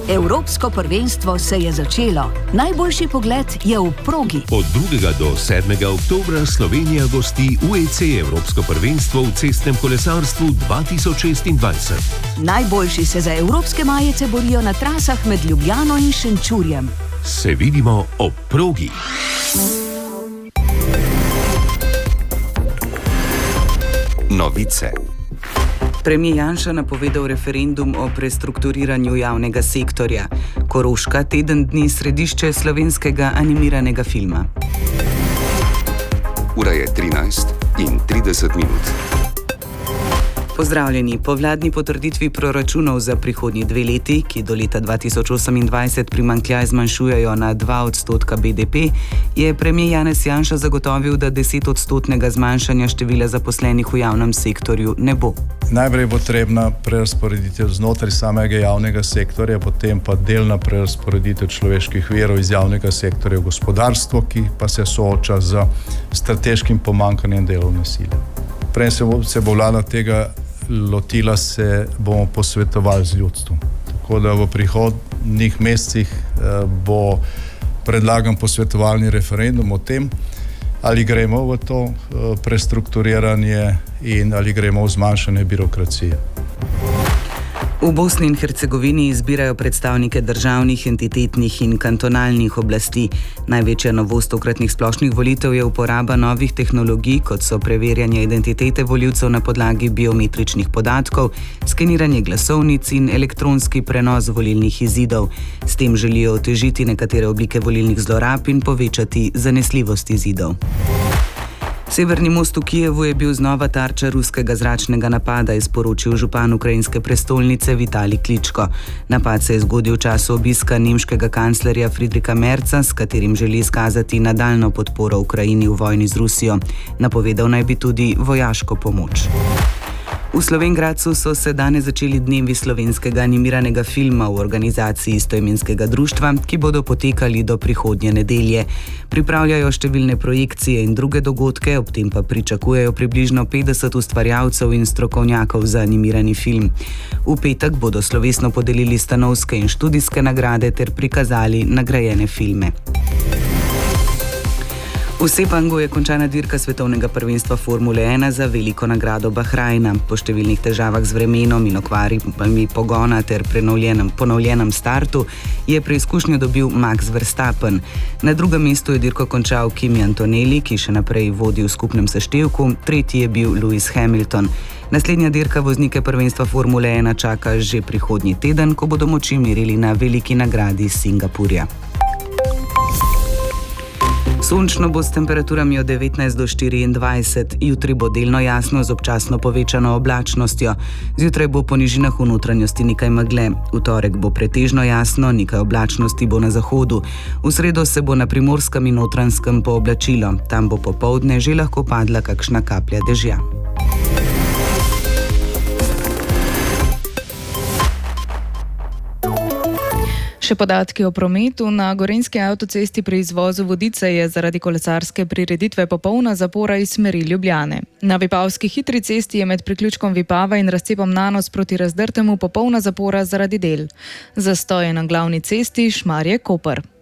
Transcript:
Evropsko prvenstvo se je začelo. Najboljši pogled je v progi. Od 2. do 7. oktobra Slovenija gosti UEC Evropsko prvenstvo v cestnem kolesarstvu 2026. Najboljši se za evropske majice borijo na trasah med Ljubljano in Šenčurjem. Se vidimo ob progi. Novice. Premijer Janša napovedal referendum o prestrukturiranju javnega sektorja. Koroška teden dni središče slovenskega animiranega filma. Ura je 13:30. Pozdravljeni. Po vladni potrditvi proračunov za prihodnji 2 leti, ki do leta 2028 primanjkljaj zmanjšujejo na 2% BDP, je premijer Janez Janša zagotovil, da 10% zmanjšanja števila zaposlenih v javnem sektorju ne bo. Najprej bo potrebna prerazporeditev znotraj samega javnega sektorja, potem pa delna prerazporeditev človeških virov iz javnega sektorja v gospodarstvo, ki pa se sooča z strateškim pomanjkanjem delovne sile. Prej se bo vlada tega lotila, se bomo posvetovali z ljudstvom. Tako da v prihodnjih mesecih bo predlagan posvetovalni referendum o tem, ali gremo v to prestrukturiranje in ali gremo v zmanjšanje birokracije. V Bosni in Hercegovini izbirajo predstavnike državnih, entitetnih in kantonalnih oblasti. Največja novost tokratnih splošnih volitev je uporaba novih tehnologij, kot so preverjanje identitete volivcev na podlagi biometričnih podatkov, skeniranje glasovnic in elektronski prenos volilnih izidov. S tem želijo otežiti nekatere oblike volilnih zlorab in povečati zanesljivost izidov. Severni most v Kijevu je bil znova tarča ruskega zračnega napada, je sporočil župan ukrajinske prestolnice Vitalij Kličko. Napad se je zgodil v času obiska nemškega kanclerja Friedricha Merza, s katerim želi izkazati nadaljnjo podporo Ukrajini v vojni z Rusijo. Napovedal naj bi tudi vojaško pomoč. V Slovenj Gradcu so se danes začeli dnevi slovenskega animiranega filma v organizaciji istoimenskega društva, ki bodo potekali do prihodnje nedelje. Pripravljajo številne projekcije in druge dogodke, ob tem pa pričakujejo približno 50 ustvarjalcev in strokovnjakov za animirani film. V petek bodo slovesno podelili stanovske in študijske nagrade ter prikazali nagrajene filme. V Sepangu je končana dirka svetovnega prvenstva Formule 1 za veliko nagrado Bahrajna. Po številnih težavah z vremenom in okvarami pogona ter ponovljenem startu je preizkušnjo dobil Max Verstappen. Na drugem mestu je dirko končal Kimi Antonelli, ki še naprej vodi v skupnem seštevku, tretji je bil Lewis Hamilton. Naslednja dirka voznike prvenstva Formule 1 čaka že prihodnji teden, ko bodo moči merili na veliki nagradi Singapurja. Sončno bo s temperaturami od 19 do 24, jutri bo delno jasno z občasno povečano oblačnostjo. Zjutraj bo po nižinah v notranjosti nekaj megle. V torek bo pretežno jasno, nekaj oblačnosti bo na zahodu. V sredo se bo na Primorskem in Notranjskem pooblačilo. Tam bo popoldne že lahko padla kakšna kaplja dežja. Še podatki o prometu. Na gorenjski avtocesti pri izvozu Vodice je zaradi kolesarske prireditve popolna zapora iz smeri Ljubljane. Na vipavski hitri cesti je med priključkom Vipava in razcepom Nanos proti Razdrtemu popolna zapora zaradi del. Zastoj je na glavni cesti Šmarje-Koper.